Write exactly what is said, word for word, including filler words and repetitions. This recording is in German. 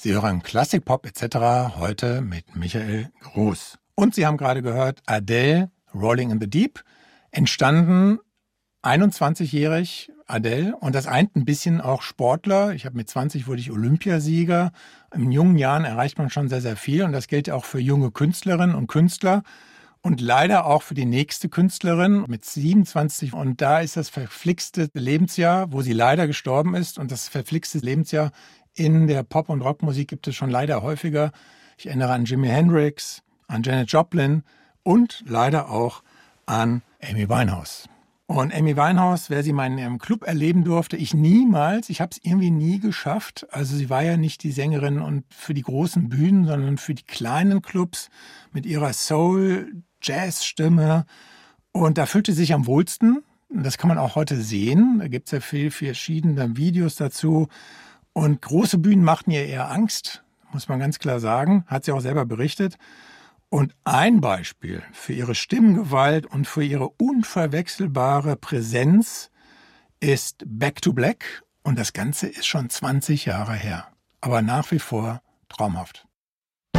Sie hören Klassikpop et cetera heute mit Michael Groß. Und Sie haben gerade gehört Adele, Rolling in the Deep, entstanden einundzwanzigjährig Adele, und das eint ein bisschen auch Sportler. Ich habe mit zwanzig wurde ich Olympiasieger. In jungen Jahren erreicht man schon sehr, sehr viel, und das gilt auch für junge Künstlerinnen und Künstler und leider auch für die nächste Künstlerin mit siebenundzwanzig. Und da ist das verflixte Lebensjahr, wo sie leider gestorben ist, und das verflixte Lebensjahr in der Pop- und Rockmusik gibt es schon leider häufiger. Ich erinnere an Jimi Hendrix, an Janis Joplin und leider auch an Amy Winehouse. Und Amy Winehouse, wer sie mal in ihrem Club erleben durfte, ich niemals, ich habe es irgendwie nie geschafft. Also sie war ja nicht die Sängerin und für die großen Bühnen, sondern für die kleinen Clubs mit ihrer Soul-Jazz-Stimme. Und da fühlte sie sich am wohlsten. Das kann man auch heute sehen. Da gibt es ja viele verschiedene Videos dazu. Und große Bühnen machten ihr eher Angst, muss man ganz klar sagen. Hat sie auch selber berichtet. Und ein Beispiel für ihre Stimmgewalt und für ihre unverwechselbare Präsenz ist Back to Black. Und das Ganze ist schon zwanzig Jahre her. Aber nach wie vor traumhaft.